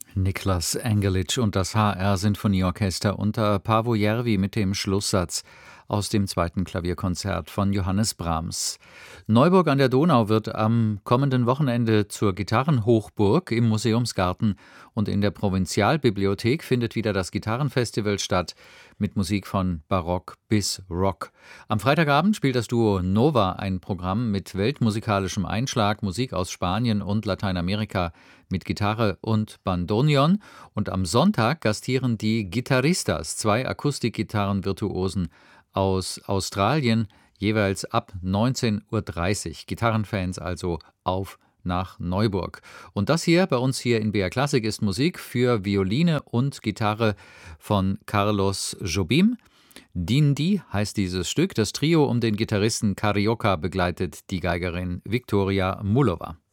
Niklas Engelitsch und das HR-Sinfonieorchester unter Paavo Järvi mit dem Schlusssatz aus dem zweiten Klavierkonzert von Johannes Brahms. Neuburg an der Donau wird am kommenden Wochenende zur Gitarrenhochburg im Museumsgarten und in der Provinzialbibliothek findet wieder das Gitarrenfestival statt mit Musik von Barock bis Rock. Am Freitagabend spielt das Duo Nova ein Programm mit weltmusikalischem Einschlag, Musik aus Spanien und Lateinamerika mit Gitarre und Bandoneon. Und am Sonntag gastieren die Guitarristas, zwei Akustikgitarrenvirtuosen aus Australien, jeweils ab 19:30 Uhr. Gitarrenfans also auf nach Neuburg. Und das hier bei uns hier in BR Klassik ist Musik für Violine und Gitarre von Carlos Jobim. Dindi heißt dieses Stück. Das Trio um den Gitarristen Carioca begleitet die Geigerin Viktoria Mulova.